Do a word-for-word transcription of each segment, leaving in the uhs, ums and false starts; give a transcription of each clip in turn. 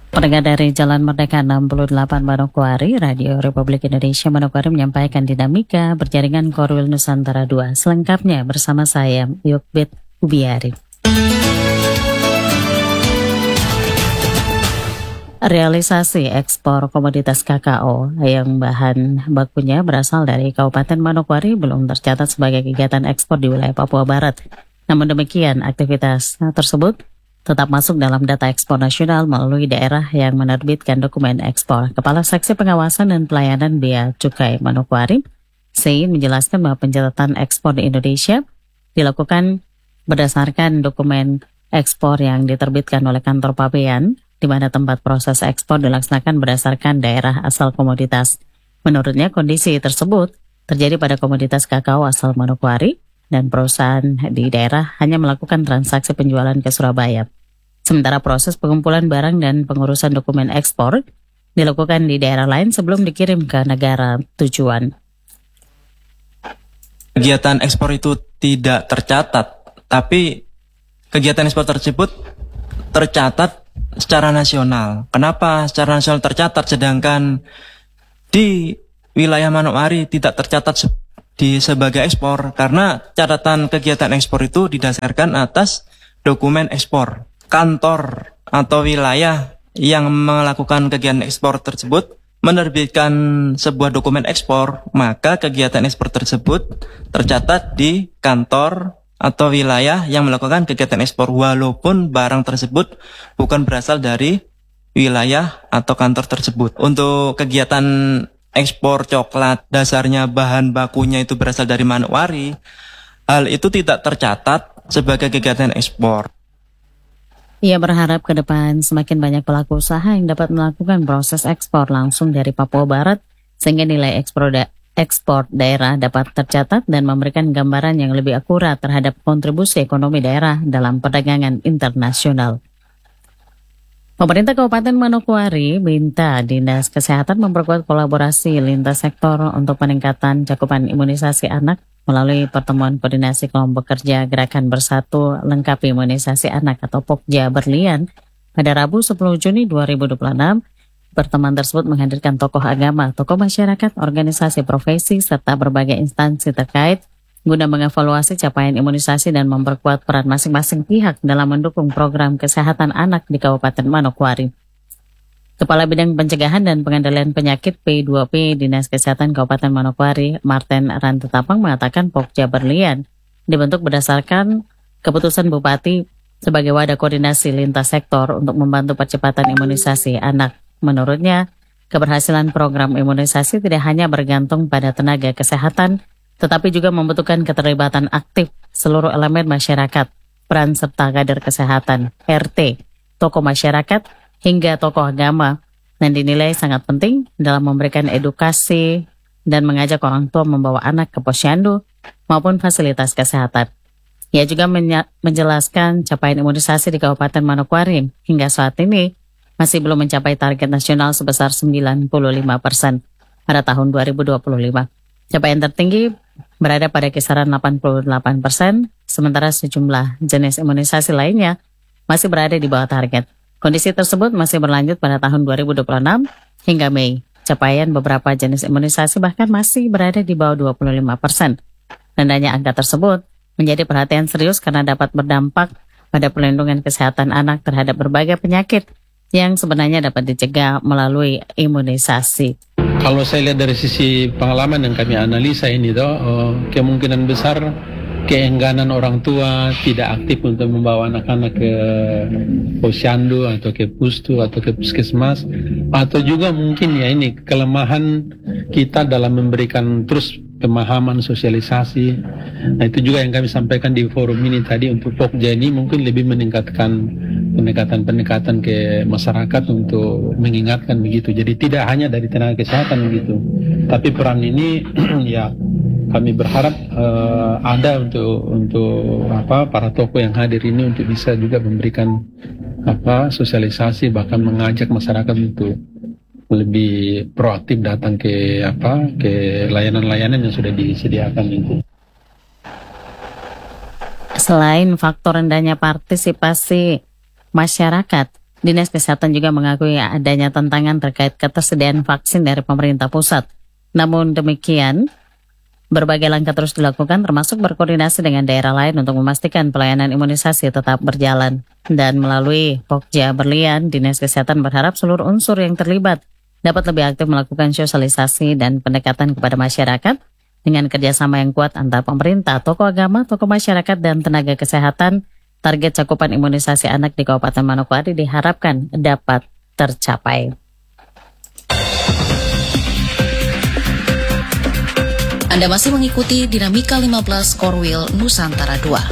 Pendengar dari Jalan Merdeka enam puluh delapan Manokwari, Radio Republik Indonesia Manokwari menyampaikan dinamika berjaringan Korwil Nusantara dua. Selengkapnya bersama saya, Yokbet Ubiari. Realisasi ekspor komoditas kakao yang bahan bakunya berasal dari Kabupaten Manokwari belum tercatat sebagai kegiatan ekspor di wilayah Papua Barat. Namun demikian, aktivitas tersebut tetap masuk dalam data ekspor nasional melalui daerah yang menerbitkan dokumen ekspor. Kepala Seksi Pengawasan dan Pelayanan Bea Cukai Manokwari, Sein, menjelaskan bahwa pencatatan ekspor di Indonesia dilakukan berdasarkan dokumen ekspor yang diterbitkan oleh kantor pabean, di mana tempat proses ekspor dilaksanakan berdasarkan daerah asal komoditas. Menurutnya, kondisi tersebut terjadi pada komoditas kakao asal Manokwari, dan perusahaan di daerah hanya melakukan transaksi penjualan ke Surabaya. Sementara proses pengumpulan barang dan pengurusan dokumen ekspor dilakukan di daerah lain sebelum dikirim ke negara tujuan. Kegiatan ekspor itu tidak tercatat, tapi kegiatan ekspor tersebut tercatat secara nasional. Kenapa secara nasional tercatat sedangkan di wilayah Manokwari tidak tercatat di sebagai ekspor? Karena catatan kegiatan ekspor itu didasarkan atas dokumen ekspor. Kantor atau wilayah yang melakukan kegiatan ekspor tersebut menerbitkan sebuah dokumen ekspor, maka kegiatan ekspor tersebut tercatat di kantor atau wilayah yang melakukan kegiatan ekspor, walaupun barang tersebut bukan berasal dari wilayah atau kantor tersebut. Untuk kegiatan ekspor coklat, dasarnya bahan bakunya itu berasal dari Manokwari, hal itu tidak tercatat sebagai kegiatan ekspor. Ia berharap ke depan semakin banyak pelaku usaha yang dapat melakukan proses ekspor langsung dari Papua Barat, sehingga nilai ekspor, da- ekspor daerah dapat tercatat dan memberikan gambaran yang lebih akurat terhadap kontribusi ekonomi daerah dalam perdagangan internasional. Pemerintah Kabupaten Manokwari minta Dinas Kesehatan memperkuat kolaborasi lintas sektor untuk peningkatan cakupan imunisasi anak melalui pertemuan koordinasi kelompok kerja Gerakan Bersatu Lengkapi Imunisasi Anak atau Pokja Berlian pada Rabu sepuluh Juni dua ribu dua puluh enam. Pertemuan tersebut menghadirkan tokoh agama, tokoh masyarakat, organisasi profesi, serta berbagai instansi terkait guna mengevaluasi capaian imunisasi dan memperkuat peran masing-masing pihak dalam mendukung program kesehatan anak di Kabupaten Manokwari. Kepala Bidang Pencegahan dan Pengendalian Penyakit P dua P Dinas Kesehatan Kabupaten Manokwari, Martin Rantetapang, mengatakan Pokja Berlian dibentuk berdasarkan keputusan Bupati sebagai wadah koordinasi lintas sektor untuk membantu percepatan imunisasi anak. Menurutnya, keberhasilan program imunisasi tidak hanya bergantung pada tenaga kesehatan, tetapi juga membutuhkan keterlibatan aktif seluruh elemen masyarakat, peran serta kader kesehatan, R T, tokoh masyarakat, hingga tokoh agama, dan dinilai sangat penting dalam memberikan edukasi dan mengajak orang tua membawa anak ke posyandu maupun fasilitas kesehatan. Ia juga menya- menjelaskan capaian imunisasi di Kabupaten Manokwari hingga saat ini masih belum mencapai target nasional sebesar sembilan puluh lima persen pada tahun dua ribu dua puluh lima. Capaian tertinggi berada pada kisaran delapan puluh delapan persen, sementara sejumlah jenis imunisasi lainnya masih berada di bawah target. Kondisi tersebut masih berlanjut pada tahun dua ribu dua puluh enam hingga Mei. Capaian beberapa jenis imunisasi bahkan masih berada di bawah dua puluh lima persen. Rendahnya angka tersebut menjadi perhatian serius karena dapat berdampak pada perlindungan kesehatan anak terhadap berbagai penyakit yang sebenarnya dapat dicegah melalui imunisasi. Kalau saya lihat dari sisi pengalaman yang kami analisa ini, toh, uh, kemungkinan besar keengganan orang tua tidak aktif untuk membawa anak-anak ke posyandu atau ke pustu atau ke puskesmas, atau juga mungkin ya ini kelemahan kita dalam memberikan terus pemahaman sosialisasi. Nah, itu juga yang kami sampaikan di forum ini tadi, untuk Pokja ini mungkin lebih meningkatkan pendekatan-pendekatan ke masyarakat untuk mengingatkan begitu. Jadi tidak hanya dari tenaga kesehatan begitu, tapi peran ini ya kami berharap uh, ada untuk untuk apa para tokoh yang hadir ini untuk bisa juga memberikan apa sosialisasi, bahkan mengajak masyarakat untuk lebih proaktif datang ke apa ke layanan-layanan yang sudah disediakan itu. Selain faktor rendahnya partisipasi masyarakat, Dinas Kesehatan juga mengakui adanya tantangan terkait ketersediaan vaksin dari pemerintah pusat. Namun demikian, berbagai langkah terus dilakukan termasuk berkoordinasi dengan daerah lain untuk memastikan pelayanan imunisasi tetap berjalan. Dan melalui Pokja Berlian, Dinas Kesehatan berharap seluruh unsur yang terlibat dapat lebih aktif melakukan sosialisasi dan pendekatan kepada masyarakat dengan kerjasama yang kuat antara pemerintah, tokoh agama, tokoh masyarakat, dan tenaga kesehatan. Target cakupan imunisasi anak di Kabupaten Manokwari diharapkan dapat tercapai. Anda masih mengikuti Dinamika lima belas Korwil Nusantara dua.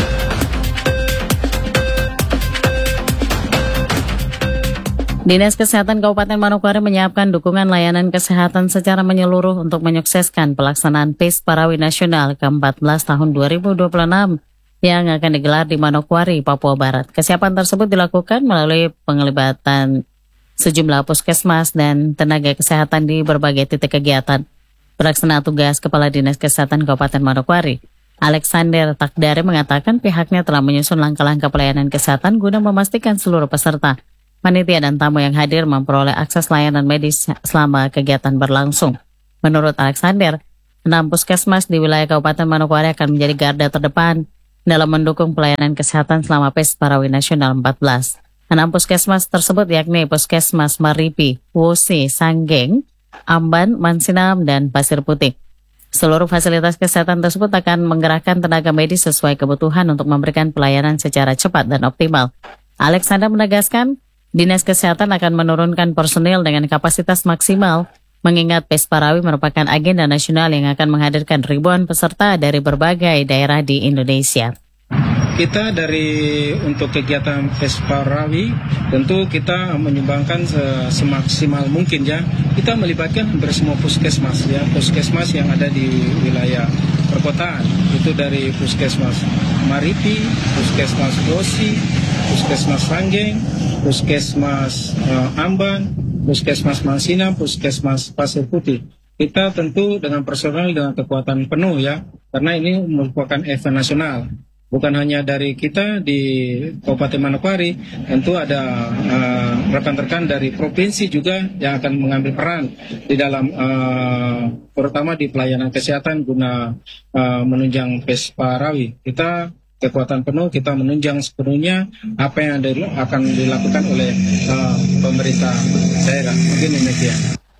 Dinas Kesehatan Kabupaten Manokwari menyiapkan dukungan layanan kesehatan secara menyeluruh untuk menyukseskan pelaksanaan P I S Parawi Nasional ke empat belas tahun dua ribu dua puluh enam yang akan digelar di Manokwari, Papua Barat. Kesiapan tersebut dilakukan melalui penglibatan sejumlah puskesmas dan tenaga kesehatan di berbagai titik kegiatan. Pelaksana tugas Kepala Dinas Kesehatan Kabupaten Manokwari, Alexander Takdare, mengatakan pihaknya telah menyusun langkah-langkah pelayanan kesehatan guna memastikan seluruh peserta, panitia dan tamu yang hadir memperoleh akses layanan medis selama kegiatan berlangsung. Menurut Alexander, enam puskesmas di wilayah Kabupaten Manokwari akan menjadi garda terdepan dalam mendukung pelayanan kesehatan selama P I S Parawi Nasional empat belas. Enam puskesmas tersebut yakni Puskesmas Maripi, Wosi, Sanggeng, Amban, Mansinam, dan Pasir Putih. Seluruh fasilitas kesehatan tersebut akan menggerakkan tenaga medis sesuai kebutuhan untuk memberikan pelayanan secara cepat dan optimal. Alexander menegaskan, Dinas Kesehatan akan menurunkan personil dengan kapasitas maksimal, mengingat P I S Parawi merupakan agenda nasional yang akan menghadirkan ribuan peserta dari berbagai daerah di Indonesia. Kita dari untuk kegiatan P I S Parawi tentu kita menyumbangkan semaksimal mungkin ya. Kita melibatkan hampir semua puskesmas ya, puskesmas yang ada di wilayah perkotaan. Itu dari Puskesmas Maripi, Puskesmas Bosi, Puskesmas Sanggeng, Puskesmas uh, Amban, Puskesmas Mansinam, Puskesmas Pasir Putih. Kita tentu dengan personel dengan kekuatan penuh ya, karena ini merupakan event nasional. Bukan hanya dari kita di Kabupaten Manokwari, tentu ada uh, rekan-rekan dari provinsi juga yang akan mengambil peran di dalam, uh, terutama di pelayanan kesehatan guna uh, menunjang P I S Parawi. Kita kekuatan penuh, kita menunjang sepenuhnya apa yang akan dilakukan oleh uh, pemerintah daerah. Mungkin demikian.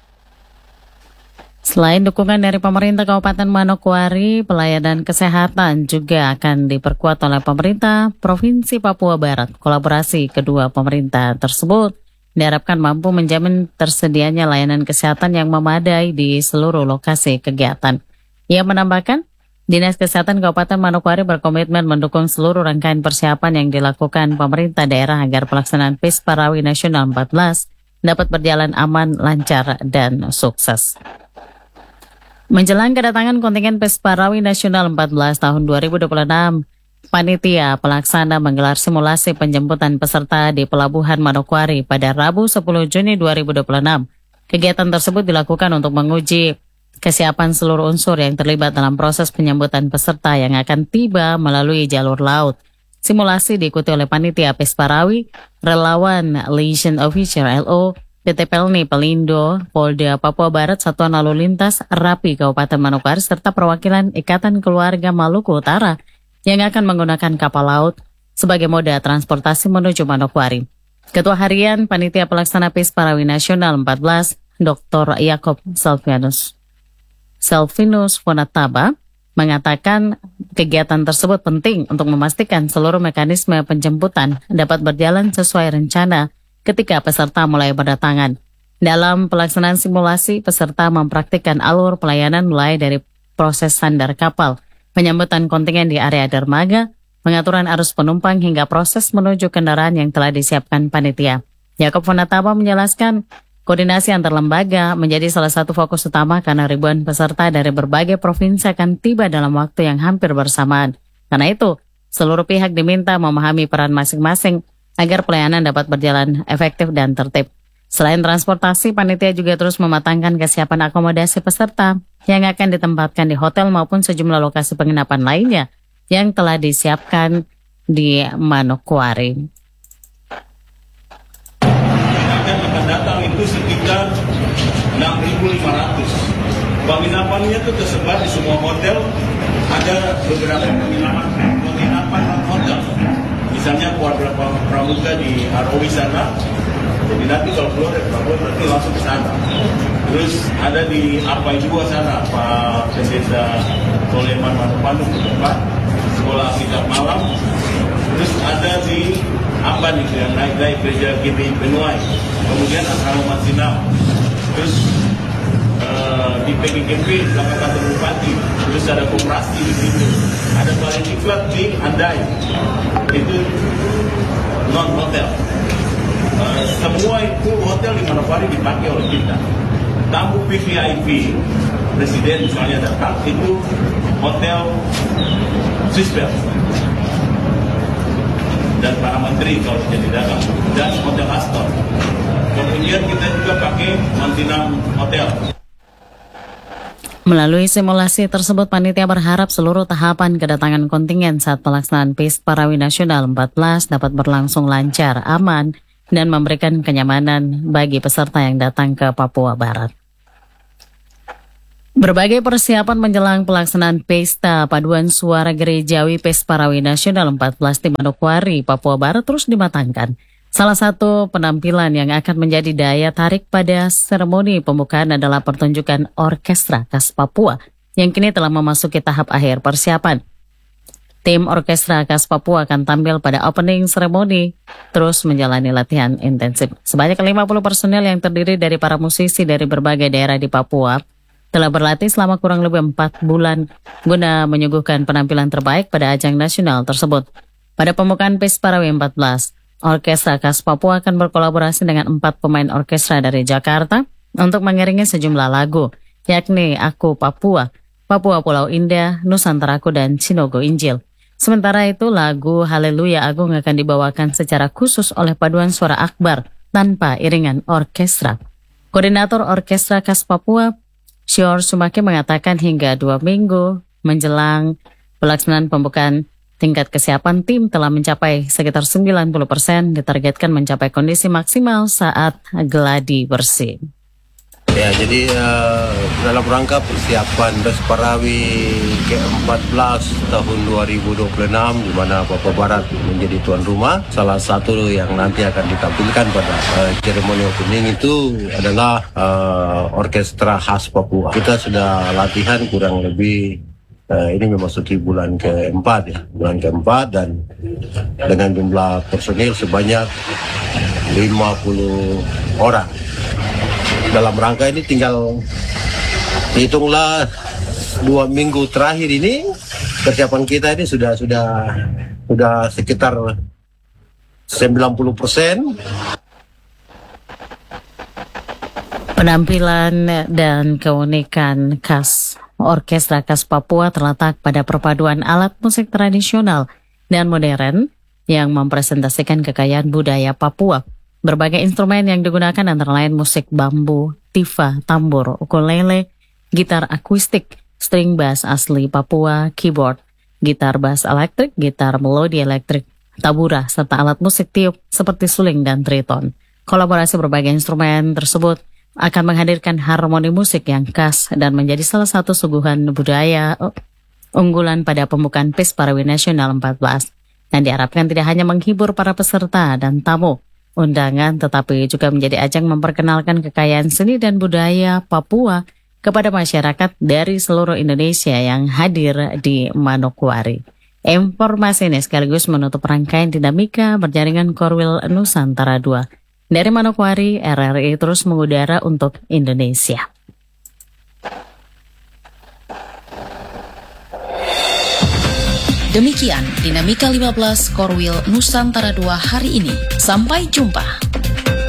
Selain dukungan dari pemerintah Kabupaten Manokwari, pelayanan kesehatan juga akan diperkuat oleh pemerintah Provinsi Papua Barat. Kolaborasi kedua pemerintah tersebut diharapkan mampu menjamin tersedianya layanan kesehatan yang memadai di seluruh lokasi kegiatan. Ia menambahkan, Dinas Kesehatan Kabupaten Manokwari berkomitmen mendukung seluruh rangkaian persiapan yang dilakukan pemerintah daerah agar pelaksanaan P I S Parawi Nasional empat belas dapat berjalan aman, lancar, dan sukses. Menjelang kedatangan kontingen P I S Parawi Nasional empat belas tahun dua ribu dua puluh enam, panitia pelaksana menggelar simulasi penjemputan peserta di Pelabuhan Manokwari pada Rabu sepuluh Juni dua ribu dua puluh enam. Kegiatan tersebut dilakukan untuk menguji kesiapan seluruh unsur yang terlibat dalam proses penyambutan peserta yang akan tiba melalui jalur laut. Simulasi diikuti oleh panitia P I S Parawi, relawan Liaison Officer L O, P T Pelni Pelindo, Polda Papua Barat, Satuan Lalu Lintas Rapi Kabupaten Manokwari, serta perwakilan Ikatan Keluarga Maluku Utara yang akan menggunakan kapal laut sebagai moda transportasi menuju Manokwari. Ketua Harian Panitia Pelaksana P I S Parawi Nasional empat belas, Doktor Yakob Selvinus, Selvinus Fonataba, mengatakan kegiatan tersebut penting untuk memastikan seluruh mekanisme penjemputan dapat berjalan sesuai rencana ketika peserta mulai berdatangan. Dalam pelaksanaan simulasi, peserta mempraktikkan alur pelayanan mulai dari proses sandar kapal, penyambutan kontingen di area dermaga, pengaturan arus penumpang hingga proses menuju kendaraan yang telah disiapkan panitia. Yakob Fonataba menjelaskan, koordinasi antar lembaga menjadi salah satu fokus utama karena ribuan peserta dari berbagai provinsi akan tiba dalam waktu yang hampir bersamaan. Karena itu, seluruh pihak diminta memahami peran masing-masing agar pelayanan dapat berjalan efektif dan tertib. Selain transportasi, panitia juga terus mematangkan kesiapan akomodasi peserta yang akan ditempatkan di hotel maupun sejumlah lokasi penginapan lainnya yang telah disiapkan di Manokwari. Penginapannya itu tersebar di semua hotel, ada beberapa penginapan penginapan hotel. Misalnya Kuadra Pramuka di Arawi sana. Jadi nanti kalau keluar dari Papua berarti langsung ke sana. Terus ada di Apai juga sana, Pak Pendeta Soleman Manopandu ke tempat sekolah kita malam. Terus ada di Amban itu yang naik dari gereja G B I Benuai. Kemudian asrama Matsinam. Terus uh, di P G G P belakang kantor bupati. Terus ada koperasi di situ. Ada Balai Diklat di Andai. Itu non hotel. Uh, semua itu hotel di Manokwari dipakai oleh kita. Tamu V V I P presiden misalnya datang itu hotel Swissbell dan para menteri kalau jadi datang dan hotel Astor. Kemudian kita juga pakai Mantinam Hotel. Melalui simulasi tersebut, panitia berharap seluruh tahapan kedatangan kontingen saat pelaksanaan P I S Parawi Nasional empat belas dapat berlangsung lancar, aman, dan memberikan kenyamanan bagi peserta yang datang ke Papua Barat. Berbagai persiapan menjelang pelaksanaan Pesta Paduan Suara Gerejawi P I S Parawi Nasional empat belas di Manokwari, Papua Barat terus dimatangkan. Salah satu penampilan yang akan menjadi daya tarik pada seremoni pembukaan adalah pertunjukan Orkestra Khas Papua yang kini telah memasuki tahap akhir persiapan. Tim Orkestra Khas Papua akan tampil pada opening ceremony, terus menjalani latihan intensif. Sebanyak lima puluh personel yang terdiri dari para musisi dari berbagai daerah di Papua telah berlatih selama kurang lebih empat bulan guna menyuguhkan penampilan terbaik pada ajang nasional tersebut. Pada pembukaan P I S Parawi empat belas, Orkestra Khas Papua akan berkolaborasi dengan empat pemain orkestra dari Jakarta untuk mengiringi sejumlah lagu, yakni Aku Papua, Papua Pulau Indah, Nusantaraku, dan Cinogo Injil. Sementara itu, lagu Haleluya Agung akan dibawakan secara khusus oleh paduan suara akbar tanpa iringan orkestra. Koordinator Orkestra Khas Papua, Syor Sumaki, mengatakan hingga dua minggu menjelang pelaksanaan pembukaan, tingkat kesiapan tim telah mencapai sekitar sembilan puluh persen, ditargetkan mencapai kondisi maksimal saat geladi bersih. Ya, jadi uh, dalam rangka persiapan P I S Parawi ke empat belas tahun dua ribu dua puluh enam, di mana Papua Barat menjadi tuan rumah, salah satu yang nanti akan ditampilkan pada uh, ceremony opening itu adalah uh, Orkestra Khas Papua. Kita sudah latihan kurang lebih, uh, ini memasuki bulan keempat ya, bulan keempat, dan dengan jumlah personil sebanyak lima puluh orang. Dalam rangka ini tinggal hitunglah dua minggu terakhir ini persiapan kita ini sudah sudah sudah sekitar sembilan puluh persen. Penampilan dan keunikan khas Orkestra Khas Papua terletak pada perpaduan alat musik tradisional dan modern yang mempresentasikan kekayaan budaya Papua. Berbagai instrumen yang digunakan antara lain musik bambu, tifa, tambur, ukulele, gitar akustik, string bass asli Papua, keyboard, gitar bass elektrik, gitar melodi elektrik, tabura, serta alat musik tiup seperti suling dan triton. Kolaborasi berbagai instrumen tersebut akan menghadirkan harmoni musik yang khas dan menjadi salah satu suguhan budaya unggulan pada pembukaan P I S Parawi Nasional empat belas. Dan diharapkan tidak hanya menghibur para peserta dan tamu undangan, tetapi juga menjadi ajang memperkenalkan kekayaan seni dan budaya Papua kepada masyarakat dari seluruh Indonesia yang hadir di Manokwari. Informasi ini sekaligus menutup rangkaian dinamika berjaringan Korwil Nusantara dua. Dari Manokwari, R R I terus mengudara untuk Indonesia. Demikian Dinamika lima belas Korwil Nusantara dua hari ini. Sampai jumpa.